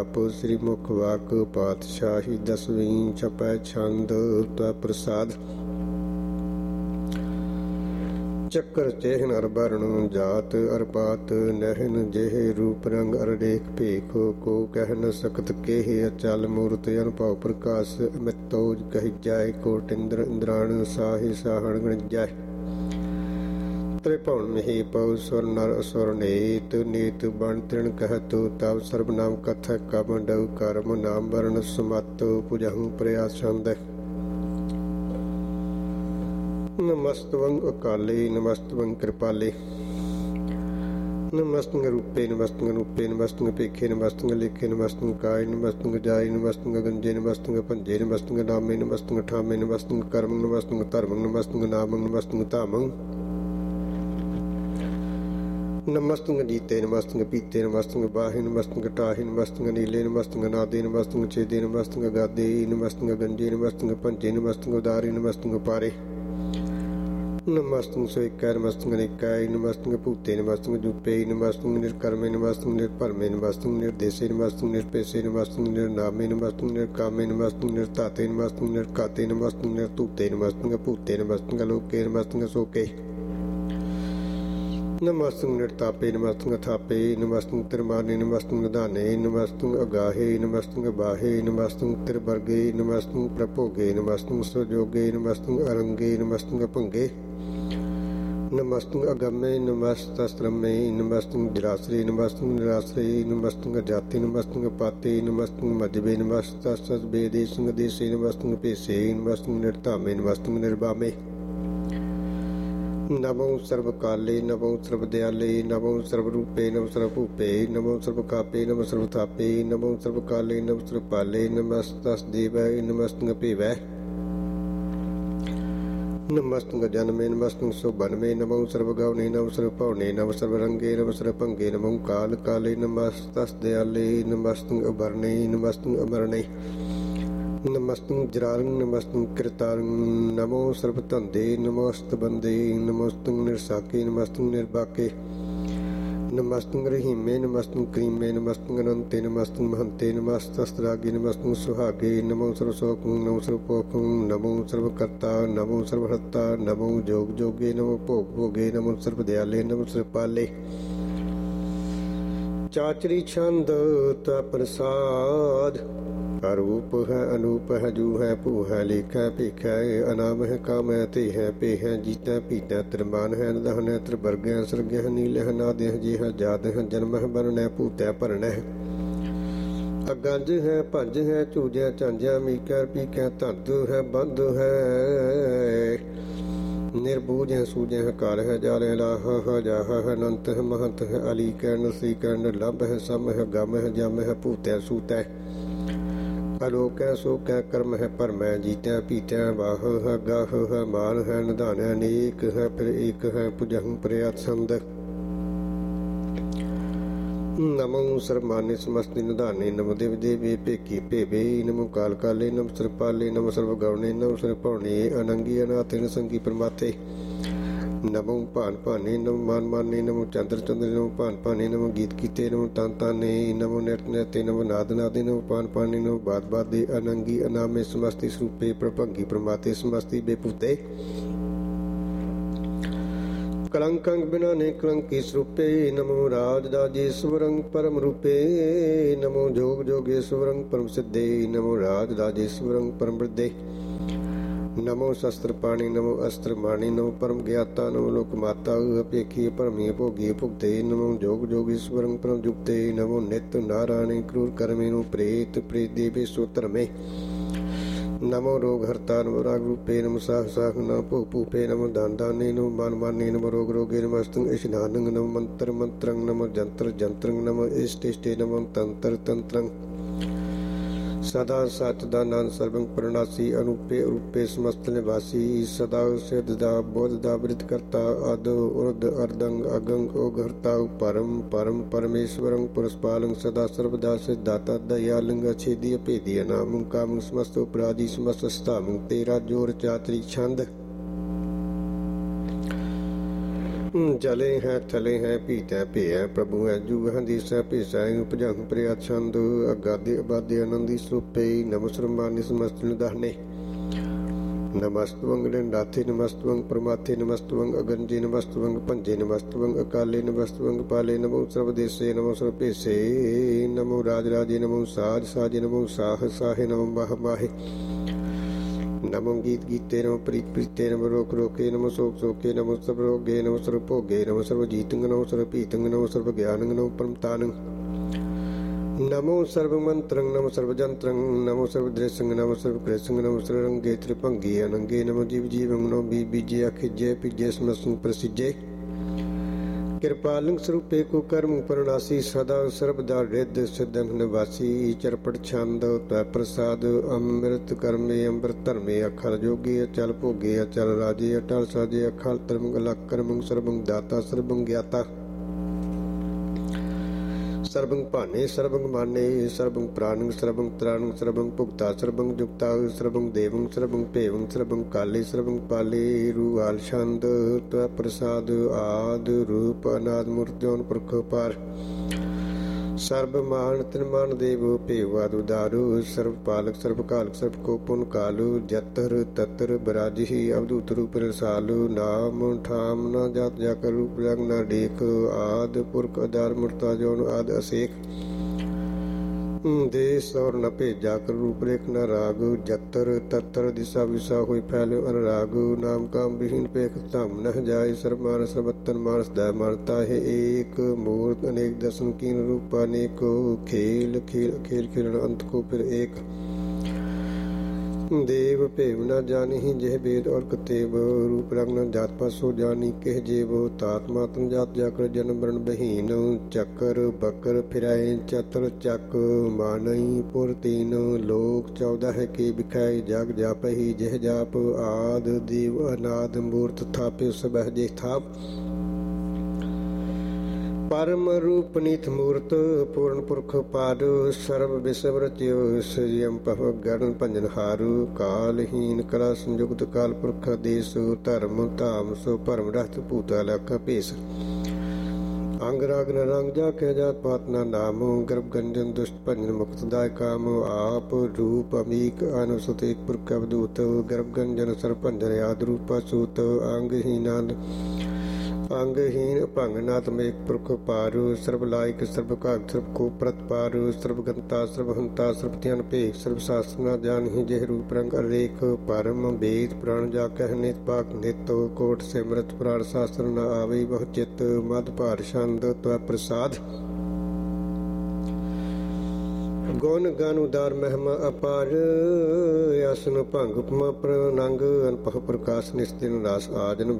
ਸ੍ਰੀ ਮੁਖ ਵਾਕ ਪਾਤਸ਼ਾਹੀ 10ਵੀਂ ਛਪੈ ਛੰਦ ਤੈ ਪ੍ਰਸਾਦ। ਚੱਕਰ ਚੇਹਨ ਅਰ ਬਰਨ ਜਾਤ ਅਰ ਪਾਤ ਨਹਿਨ ਜਿਹੇ ਰੂਪ ਰੰਗ ਅਰ ਰੇਖ ਭੇਖ ਕੋ ਕਹਿ ਨ ਸਕਤ ਕੇਹ ਅਚਲ ਮੂਰਤ ਅਨੁਭਵ ਪ੍ਰਕਾਸ਼ ਅਮਿਤੋ ਕਹਿ ਜਾਏ ਕੋਟ ਇੰਦਰ ਇੰਦਰਾਣ ਸਾਹੇ ਸਾਹਣ ਗਣ ਜਾਏ त्रिभुवन मिहि पौ सुर नर असुर नेत नीत बन तृण कहतु तब सर्वनाम कथक कम डउ कर्म नाम वर्ण सुमत पुजहु प्रयास छंद। नमस्तवं अकाले नमस्तवं कृपाले नमस्तंग रूपे नमस्तंग रूपे नमस्तंग पेखे नमस्तंग लेखे नमस्तंग काय नमस्तंग जाय नमस्तंग गंजे नमस्तंग भंजे नमस्तंग नामे नमस्तंग ठामे नमस्तंग कर्म नमस्तंग धर्म नमस्तंग नामं नमस्तंग धामं नमस्तंग जीते नमस्तंग पीते नमस्तंग बाहे नमस्तंग टाहे नमस्तंग नीले नमस्तंग नादे नमस्तंग छेदे नमस्तंग गादे नमस्तंग गंजे नमस्तंग भंजे नमस्तंग उदारे नमस्तंग पारे नमस्तंग सोइकै नमस्तंग निकाय नमस्तंग भूते नमस्तंग जूपे नमस्तंग निर्कर्मे नमस्तंग निर्भरमे नमस्तंग निर्देशे नमस्तंग निर्पेशे नमस्तंग निर्नामे नमस्तंग निर्कामे नमस्तंग निर्ताते नमस्तंग निर्काते नमस्तंग निर्तूते नमस्तंग भूते नमस्तंग लोके नमस्तंग सोके नमस्तंग निर्तापे नमस्तंग थापे नमस्तंग तिरमाने नमस्तंग निधाने नमस्तंग अगाहे नमस्तंग बाहे नमस्तंग त्रिवर्गे नमस्तंग प्रभोगे नमस्तंग सुजोगे नमस्तंग अरंगे नमस्तंग भंगे नमस्तंग अगमे नमस्तस्त्रमे नमस्तंग जराश्रे नमस्तंग निराश्रे नमस्तंग जाति नमस्तंग पाते नमस्तंग मजबे नमस्तस्वे देशंग देशे नमस्तंग पेशे नमस्तंग निर्धामे नमस्तंग निर्वामे नमो सर्वकाले नमो सर्वदयाले नमो सर्वरूपे नमो सर्वभूपे नमो सर्वकापे नमो सर्वथापे नमो सर्वकाले नमो सर्वपाले नमस्तस्देवाय नमस्तंग पेवै नमस्तंग जन्मे नमस्तंग सुबन्मे नमो सर्वगौने नमो सर्वभवने नमो सर्वरंगे नमो सर्वभंगे नमो काल काले नमस्तस्दयाले नमस्तंग अभरणे नमस्तंग अमरणे नमस्तंग जरारंग नमस्तंग कृतारंग नमो सर्वधंदे नमोस्त बंदे नमस्तंग निर्साके नमस्तंग निर्बाके नमस्तंग रहीमे नमस्तंग क्रीमे नमस्तंग अनंते नमस्तंग महंते नमस्तस्त्रागे नमस्तंग सुहागे नमो सर्वसोकं नमो सर्वपोकं नमो सर्वकर्ता नमो सर्वहर्ता नमो जोग जोगे नमो भोग भोगे नमो सर्वदयाले नमो सर्वपाले चाचरी छंद ता प्रसाद अरूप है अनूप है जू है भू है लेख है भेख है अनाम है काम है ते है पे है जीता पीता त्रिमान है निधान है त्रिवर्ग है सर्ग है नील है नाद है जी है जात है जन्म है बरण है भूत है भरण है अगंज है भंज है चूज है झंझ है मीक है पीक है धंध है बंध है निर्बूझ है सूझ है काल है जाल है लाह है जाह है अनंत है महंत है अलीक है नसीक है निर्लभ है सम है गम है जम है भूत है सूत है अलोक है शोक है कर्म है परम है जीता पीता वाह है गाह है मान है निधान है अनेक है फिर एक है पुजहु प्रयात छंद। नमो सर्वमान्य समस्ति निधाने नमो देव देवी भेकी भेबे नमो काल काले नमो सर्वपाले नमो सर्वगौणे नमो सर्वभवने अनंगी अनाथ संगी परमाते नमो भान भाने नमो मान माने नमो चंद्र चंद्र नमो भान भाने नमो गीत गीते नमो तान ताने नमो नृत नृत्य नमो नाद नादे नमो पान पाने नमो बात बादे अनंगी अनामे समस्ति स्वरूपे प्रभंगी प्रमाते समस्ति बेपूते कलंकंग बिना ने कलंकी स्वरूपे नमो राज राजेश्वरं परम रूपे नमो जोग जोगेश्वरं परम सिद्धे नमो राज राजेश्वरं परम वृद्धे नमो शस्त्र पाणी नमो अस्त्र माणी नमो परम ज्ञाता नमो लोक माता अपेखी परमी भोगी भुगते नमो जोग जोगेश्वरं परम जुगते नमो नित्य नारायण क्रूर कर्मे नु प्रेत प्रेत देवे सूत्र में नमो रोग हरता नमो राग रूपे नमो साह साह नमो भूप भूपे नमो दान दाने नमो मान माने नमो रोग रोगे नमस्तंग इशनानंग नमो मंत्र मंत्रंग नमो जंत्र जंत्रंग नमो इष्ट इष्टे नमो तंत्र तंत्रंग सदा सतदा नान सर्वं परनासी अनूपे रूपे समस्त निवासी सदा सिद्धदा बोधदा वृत करता अद उर्द अर्दंग अगंग ओघरता परम परम परमेश्वरं पुरस्पालं सदा सर्वदा सिद्धाता दयालंग छेदी अभेदी अनामं कामं समस्त उपराधि समस्त स्थामं तेरा जोर चातरी छंद। ਜਲੇ ਹੈ ਥਲੇ ਹੈ ਭੀਤੈ ਭੇੈ ਪ੍ਰਭੂ ਹੈ ਜੁਗਾਂ ਦੀ ਸਹਿ ਭੇਸੈ ਉਪਜੰਗ ਪ੍ਰਿਆ ਛੰਦ ਅਗਾਦੇ ਆਬਾਦੇ ਆਨੰਦੀ ਸਰੂਪੇ ਨਮਸਰਮਾਨਿ ਸਮਸਤ ਨਿਦਾਨੇ ਨਮਸਤਵੰਗ ਡੰਡਾਥੇ ਨਮਸਤਵੰਗ ਪਰਮਾਥੇ ਨਮਸਤਵੰਗ ਅਗੰਜੇ ਨਮਸਤਵੰਗ ਭੰਜੇ ਨਮਸਤਵੰਗ ਅਕਾਲੇ ਨਮਸਤਵੰਗ ਪਾਲੇ ਨਮੋ ਸਰਬਦੇਸੇ ਨਮੋ ਸਰਭੇਸੇ ਨਮੋ ਰਾਜ ਰਾਜੇ ਨਮੋ ਸਾਜ ਸਾਜੇ ਨਮੋ ਸਾਹ ਸਾਹੇ ਨਮੋ ਮਾਹ ਮਾਹੇ ਨਮੋ ਗੀਤ ਗੀਤੇ ਨਮੋ ਪ੍ਰੀਤ ਪ੍ਰੀਤੇ ਨਮੋ ਰੋਕ ਰੋਕੇ ਨਮੋ ਸੋਕ ਸੋਕੇ ਨਮੋ ਸਰਬ ਰੋਗੇ ਨਮੋ ਸਰਬ ਭੋਗੇ ਨਮੋ ਸਰਬ ਜੀਤੰਗ ਨਮੋ ਸਰਬ ਭੀਤੰਗ ਨਮੋ ਸਰਬ ਗਿਆਨੰਗ ਨਮੋ ਪਰਮਤਾਨੰਗ ਨਮੋ ਸਰਬ ਮੰਤਰੰ ਨਮੋ ਸਰਬ ਜੰਤਰੰ ਨਮੋ ਸਰਬ ਦ੍ਰਿਸ਼ੰਗ ਨਮੋ ਸਰਬ ਕ੍ਰਿਸ਼ੰਗ ਨਮੋ ਸਰਬ ਰੰਗੇ ਤ੍ਰਿਭੰਗੀ ਅਨੰਗੇ ਨਮੋ ਜੀਵ ਜੀਵੰ ਨਮੋ ਬੀ ਬੀਜੇ ਅਖਿਜੇ ਪਿਜੇ ਸਮਸੰ ਪ੍ਰਸਿਜੇ ਕਿਰਪਾਲੰ ਸਰੂਪੇ ਕੋ ਕਰਮ ਪਰਨਾਸੀ ਸਦਾ ਸਰਬਦਾ ਰਿੱਧ ਸਿद्धੰ ਨਿਵਾਸੀ ਚਰਪਟ ਛੰਦ ਤੈ ਪ੍ਰਸਾਦ ਅੰਮ੍ਰਿਤ ਕਰਮੇ ਅੰਮ੍ਰਿਤ ਧਰਮੇ ਅਖਲ ਜੋਗੀ ਅਚਲ ਭੋਗੇ ਅਚਲ ਰਾਜੇ ਅਟਲ ਸਾਜੇ ਅਖਲ ਧਰਮ ਅਲਕ ਕਰਮੰ ਸਰਬੰ ਦਾਤਾ ਸਰਬੰ ਗਿਆਤਾ ਸਰਬੰ ਭਾਨੇ ਸਰਬੰ ਮਾਨੇ ਸਰਬੰ ਪ੍ਰਾਨੰ ਸਰਬੰ ਤਰਾਨੰ ਸਰਬੰ ਭੁਗਤਾ ਸਰਬੰ ਜੁਗਤਾ ਸਰਬੰ ਦੇਵੰ ਸਰਬੰ ਭੇਵੰ ਸਰਬੰ ਕਾਲੇ ਸਰਬੰ ਪਾਲੇ ਰੂਹਾਲ ਛੰਦ ਤੈ ਪ੍ਰਸਾਦ ਆਦ ਰੂਪ ਅਨਾਦ ਮੂਰਤ ਜੋਨ ਪੁਰਖ ਪਾਰ ਸਰਬ ਮਾਨ ਤਿਨਮਾਨ ਦੇਵ ਭੇਵਾਦ ਉਦਾਰੂ ਸਰਬ ਪਾਲਕ ਸਰਬ ਕਾਲਕ ਸਰਬ ਕੋ ਪੁਨ ਕਾਲੂ ਜਤਰ ਤਤਰ ਬਰਾਜਹੀ ਅਵਧੂਤ ਰੂਪ ਰਸਾਲੂ ਨਾਮ ਠਾਮ ਨਾ ਜਾਤ ਜਾ ਕਰ ਰੂਪ ਰੰਗ ਨਾ ਦੇਖ ਆਦ ਪੁਰਖ ਆਧਾਰ ਮੁਰਤਾ ਜੋਨ ਆਦ ਅਸੇਖ ਦੇਸ ਔਰ ਨ ਭੇਜਾ ਕਰ ਰੂਪ ਰੇਖ ਨ ਰਾਗ ਜਤਰ ਤਤਰ ਦਿਸ਼ਾ ਵਿਸਾ ਹੋਈ ਫੈਲਿਓ ਅਨਰਾਗ ਨਾਮ ਕਾਮ ਵਿਹੀਨ ਪੇਖ ਧਮ ਨ ਜਾਏ ਸਰਮਾਨ ਸਰਬਤਨ ਮਾਨਸ ਦਾ ਮਾਨਤਾ ਹੈ ਏਕ ਮੂਰਤ ਅਨੇਕ ਦਸਨ ਕੀਨ ਰੂਪ ਅਨੇਕੋ ਖੇਲ ਖੇਲ ਖੇਲ ਖੇਲਣ ਅੰਤ ਕੋ ਫਿਰ ਏਕ ਦੇਵ ਭੇਵ ਨ ਜਾਣੀ ਜਹ ਵੇਦ ਔਰ ਕਤੇਬ ਰੂਪ ਰੰਗ ਨ ਜਾਤ ਪਾਸੋ ਜਾਣੀ ਕਹਿ ਜੇਵ ਤਾਤ ਮਾਤਨ ਜਾਤ ਜਾਕਰ ਜਨਮ ਮਰਨ ਬਹੀਨ ਚੱਕਰ ਬਕਰ ਫਿਰਾਏ ਚਤਰ ਚੱਕ ਮਾਨਈ ਪੁਰ ਤੀਨ ਲੋਕ 14 ਹੈ ਕੀ ਵਿਖਾਈ ਜਗ ਜਾਪਹੀ ਜਹ ਜਾਪ ਆਦ ਦੇਵ ਅਨਾਦ ਮੂਰਤ ਥਾਪਿ ਸਬਹ ਜੇ ਥਾਪ ਪਰਮ ਰੂਪ ਨੀਤ ਮੂਰਤ ਪੂਰਨ ਪੁਰਖ ਪਾਦ ਸਰਬ ਵਿਸਵ ਰਚਿਓ ਸਜਿਅਮ ਪਵ ਗਰਨ ਭੰਜਨ ਹਾਰੂ ਕਾਲਹੀਨ ਕਲਾ ਸੰਯੁਕਤ ਕਾਲ ਪੁਰਖ ਦੇਸ ਧਰਮ ਧਾਮ ਸੋ ਭਰਮ ਰਹਿਤ ਭੂਤਾ ਲਖ ਭੇਸ ਅੰਗ ਰਾਗ ਨ ਰੰਗ ਜਾ ਕੇ ਜਾਤ ਪਾਤ ਨਾ ਨਾਮ ਗਰਭ ਗੰਜਨ ਦੁਸ਼ਟ ਭੰਜਨ ਮੁਕਤ ਦਾਇ ਕਾਮ ਆਪ ਰੂਪ ਅਮੀਕ ਅਨੁਸਤ ਏਕ ਪੁਰਖ ਅਵਧੂਤ ਗਰਭ ਗੰਜਨ ਸਰ ਭੰਜਨ ਆਦ ਰੂਪ ਸੂਤ ਅੰਗਹੀਨ ਅੰਗਹੀਨ ਭੰਗਨਾਤਮੇਕ ਪੁਰਖ ਪਾਰੂ ਸਰਬ ਲਾਇਕ ਸਰਬ ਕਾਗ ਸਰਬ ਕੋ ਪ੍ਰਤਪਾਰੂ ਸਰਬ ਗੰਤਾ ਸਰਬ ਹੰਤਾ ਸਰਬ ਧਿਆਨ ਭੇਖ ਸਰਬ ਸਾਸਨਾ ਜਾਨਹੀ ਜਹ ਰੂਪ ਰੰਗ ਅਰੇਖ ਪਰਮ ਵੇਦ ਪ੍ਰਾਣ ਜਾ ਕਹਿ ਨਿਤ ਪਾਕ ਨਿਤੋ ਕੋਟ ਸਿਮਰਤ ਪ੍ਰਾਣ ਸਾਸਤਰ ਨ ਆਵੇ ਬਹੁ ਚਿਤ ਮਦ ਭਾਰ ਛੰਦ ਤਵ ਪ੍ਰਸਾਦ ਗੁਣ ਗਨ ਉਦਾਰ ਮਹਿਮਾ ਅਪਾਰ ਅਸਨ ਭੰਗ ਉਪਮਾ ਪ੍ਰਨੰਗ ਅਨਪਹ ਪ੍ਰਕਾਸ਼ ਨਿਸਤਿਨ ਰਾਸ ਆਜਨ